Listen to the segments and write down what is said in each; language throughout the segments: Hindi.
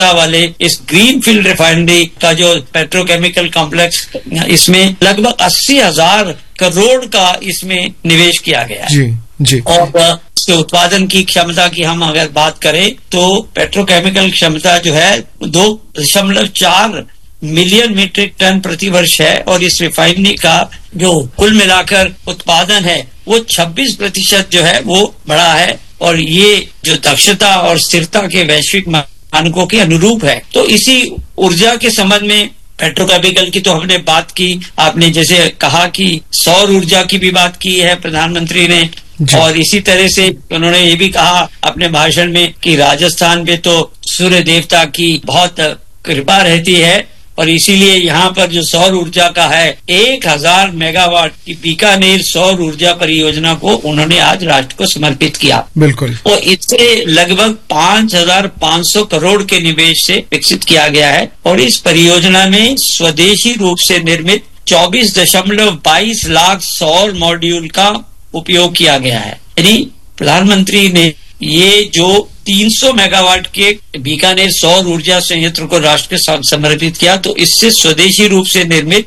वाले इस ग्रीन फील्ड रिफाइनरी का जो पेट्रोकेमिकल कॉम्प्लेक्स, इसमें लगभग 80,000 करोड़ का इसमें निवेश किया गया है। जी। और इसके उत्पादन की क्षमता की हम अगर बात करें तो पेट्रोकेमिकल क्षमता जो है 2.4 मिलियन मीट्रिक टन प्रति वर्ष है, और इस रिफाइनरी का जो कुल मिलाकर उत्पादन है वो 26% जो है वो बढ़ा है, और ये जो दक्षता और स्थिरता के वैश्विक मानकों के अनुरूप है। तो इसी ऊर्जा के संबंध में पेट्रोकेमिकल की तो हमने बात की, आपने जैसे कहा कि सौर ऊर्जा की भी बात की है प्रधानमंत्री ने, और इसी तरह से उन्होंने ये भी कहा अपने भाषण में कि राजस्थान में तो सूर्य देवता की बहुत कृपा रहती है, और इसीलिए यहाँ पर जो सौर ऊर्जा का है 1000 मेगावाट की बीकानेर सौर ऊर्जा परियोजना को उन्होंने आज राष्ट्र को समर्पित किया। बिल्कुल। और इससे लगभग 5,500 करोड़ के निवेश से विकसित किया गया है, और इस परियोजना में स्वदेशी रूप से निर्मित 24.22 लाख सौर मॉड्यूल का उपयोग किया गया है। यानी प्रधानमंत्री ने ये जो 300 मेगावाट के बीकानेर सौर ऊर्जा संयंत्र को राष्ट्र के समर्पित किया, तो इससे स्वदेशी रूप से निर्मित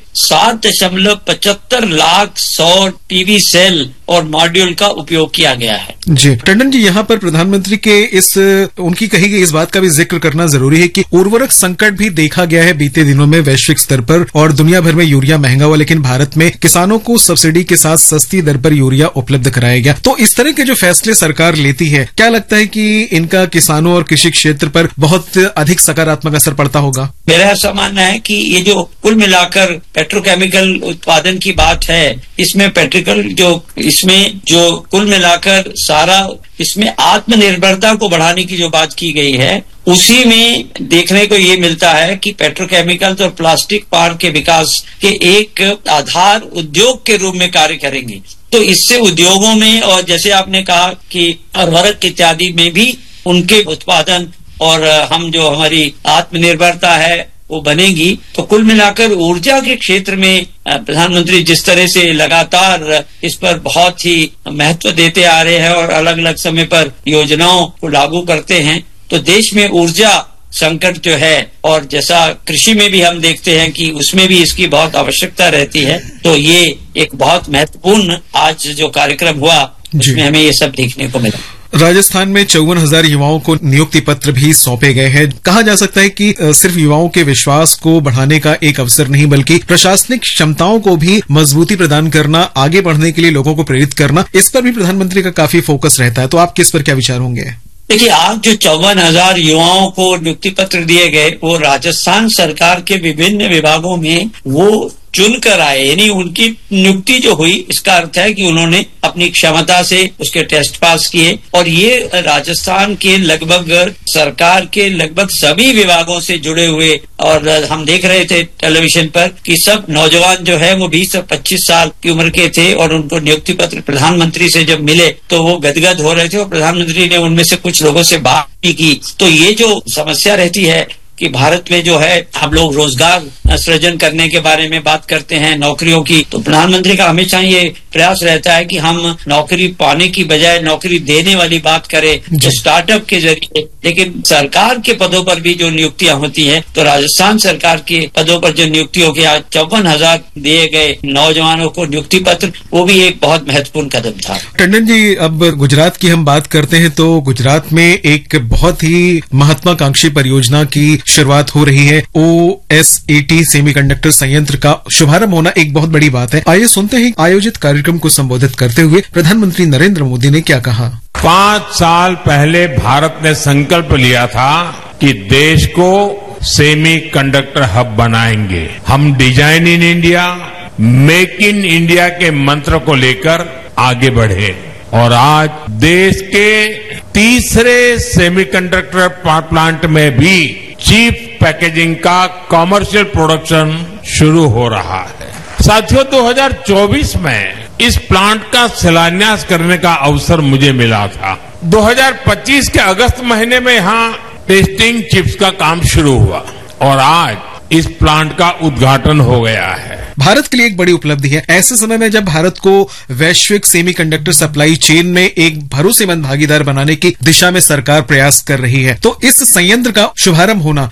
7.75 लाख सौर पीवी सेल और मॉड्यूल का उपयोग किया गया है। जी टंडन जी, यहाँ पर प्रधानमंत्री के उनकी कही गई इस बात का भी जिक्र करना जरूरी है कि उर्वरक संकट भी देखा गया है बीते दिनों में वैश्विक स्तर पर, और दुनिया भर में यूरिया महंगा हुआ, लेकिन भारत में किसानों को सब्सिडी के साथ सस्ती दर पर यूरिया उपलब्ध कराया गया। तो इस तरह के जो फैसले सरकार लेती है, क्या लगता है कि इनका किसानों और कृषि क्षेत्र पर बहुत अधिक सकारात्मक असर पड़ता होगा? मेरा ऐसा मानना है कि ये जो कुल मिलाकर पेट्रोकेमिकल उत्पादन की बात है, इसमें इसमें जो कुल मिलाकर सारा इसमें आत्मनिर्भरता को बढ़ाने की जो बात की गई है, उसी में देखने को ये मिलता है कि पेट्रोकेमिकल्स और प्लास्टिक पार्क के विकास के एक आधार उद्योग के रूप में कार्य करेंगे। तो इससे उद्योगों में, और जैसे आपने कहा कि उर्वरक इत्यादि में भी उनके उत्पादन और हम जो हमारी आत्मनिर्भरता है वो बनेगी। तो कुल मिलाकर ऊर्जा के क्षेत्र में प्रधानमंत्री जिस तरह से लगातार इस पर बहुत ही महत्व देते आ रहे हैं और अलग अलग समय पर योजनाओं को लागू करते हैं, तो देश में ऊर्जा संकट जो है, और जैसा कृषि में भी हम देखते हैं कि उसमें भी इसकी बहुत आवश्यकता रहती है, तो ये एक बहुत महत्वपूर्ण आज जो कार्यक्रम हुआ उसमें हमें ये सब देखने को मिला। राजस्थान में 54,000 युवाओं को नियुक्ति पत्र भी सौंपे गए हैं। कहा जा सकता है कि सिर्फ युवाओं के विश्वास को बढ़ाने का एक अवसर नहीं, बल्कि प्रशासनिक क्षमताओं को भी मजबूती प्रदान करना, आगे बढ़ने के लिए लोगों को प्रेरित करना, इस पर भी प्रधानमंत्री का काफी फोकस रहता है। तो आपके इस पर क्या विचार होंगे? देखिए, आज जो 54,000 युवाओं को नियुक्ति पत्र दिए गए वो राजस्थान सरकार के विभिन्न विभागों में वो चुनकर आए, यानी उनकी नियुक्ति जो हुई इसका अर्थ है कि उन्होंने अपनी क्षमता से उसके टेस्ट पास किए, और ये राजस्थान के लगभग सरकार के लगभग सभी विभागों से जुड़े हुए, और हम देख रहे थे टेलीविजन पर कि सब नौजवान जो है वो 20 से 25 साल की उम्र के थे, और उनको नियुक्ति पत्र प्रधानमंत्री से जब मिले तो वो गदगद हो रहे थे, और प्रधानमंत्री ने उनमें से कुछ लोगों से बात भी की। तो ये जो समस्या रहती है कि भारत में जो है हम लोग रोजगार सृजन करने के बारे में बात करते हैं, नौकरियों की, तो प्रधानमंत्री का हमेशा ये प्रयास रहता है कि हम नौकरी पाने की बजाय नौकरी देने वाली बात करें, तो स्टार्टअप के जरिए। लेकिन सरकार के पदों पर भी जो नियुक्तियां होती हैं, तो राजस्थान सरकार के पदों पर जो नियुक्तियों के आज 54,000 दिए गए नौजवानों को नियुक्ति पत्र, वो भी एक बहुत महत्वपूर्ण कदम था। टंडन जी, अब गुजरात की हम बात करते हैं तो गुजरात में एक बहुत ही महत्वाकांक्षी परियोजना की शुरुआत हो रही है। OSAT सेमीकंडक्टर संयंत्र का शुभारंभ होना एक बहुत बड़ी बात है। आइए सुनते हैं आयोजित कार्यक्रम को संबोधित करते हुए प्रधानमंत्री नरेंद्र मोदी ने क्या कहा। 5 साल पहले भारत ने संकल्प लिया था कि देश को सेमी कंडक्टर हब बनाएंगे। हम design in India, make in India के मंत्र को लेकर आगे बढ़े, और आज देश के तीसरे सेमीकंडक्टर प्लांट में भी चीप पैकेजिंग का कमर्शियल प्रोडक्शन शुरू हो रहा है। साथियों, 2024 में इस प्लांट का शिलान्यास करने का अवसर मुझे मिला था। 2025 के अगस्त महीने में यहां टेस्टिंग चिप्स का काम शुरू हुआ, और आज इस प्लांट का उद्घाटन हो गया है। भारत के लिए एक बड़ी उपलब्धि है। ऐसे समय में जब भारत को वैश्विक सेमीकंडक्टर सप्लाई चेन में एक भरोसेमंद भागीदार बनाने की दिशा में सरकार प्रयास कर रही है, तो इस संयंत्र का शुभारंभ होना